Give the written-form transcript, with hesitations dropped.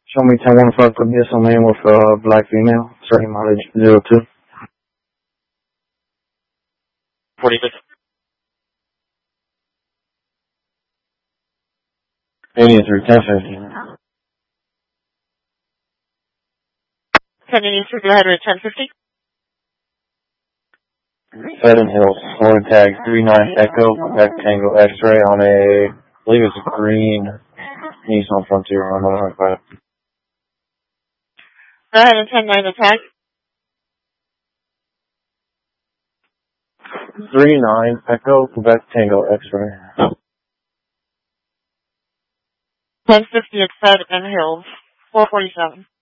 Show me 1015 for this on man with black female, starting mileage 02. 46. Indian through 1050. 10 Indian through, go ahead with 1050. Fedden Hills, Florida tag 39 Echo, Quebec Tango X-ray on a, I believe it's a green Nissan Frontier on the right. Go ahead and 10-9 attack. 39 Echo, Quebec Tango X-ray. 1050 at Fed and Hills, 447.